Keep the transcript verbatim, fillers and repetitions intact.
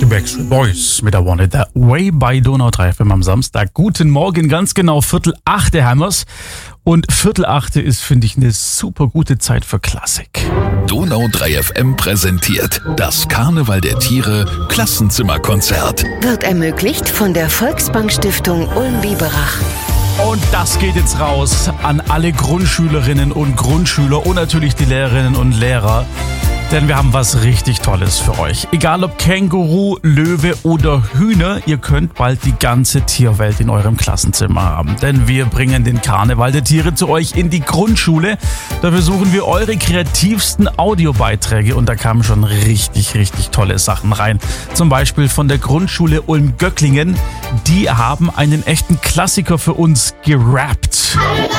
Backstreet Boys mit der One It That Way bei Donau drei F M am Samstag. Guten Morgen, ganz genau Viertel achte haben wir's. Und Viertel achte ist, finde ich, eine super gute Zeit für Klassik. Donau drei F M präsentiert das Karneval der Tiere Klassenzimmerkonzert. Wird ermöglicht von der Volksbank Stiftung Ulm-Biberach. Und das geht jetzt raus an alle Grundschülerinnen und Grundschüler und natürlich die Lehrerinnen und Lehrer. Denn wir haben was richtig Tolles für euch. Egal ob Känguru, Löwe oder Hühner, ihr könnt bald die ganze Tierwelt in eurem Klassenzimmer haben. Denn wir bringen den Karneval der Tiere zu euch in die Grundschule. Dafür suchen wir eure kreativsten Audiobeiträge und da kamen schon richtig, richtig tolle Sachen rein. Zum Beispiel von der Grundschule Ulm-Göcklingen. Die haben einen echten Klassiker für uns gerappt.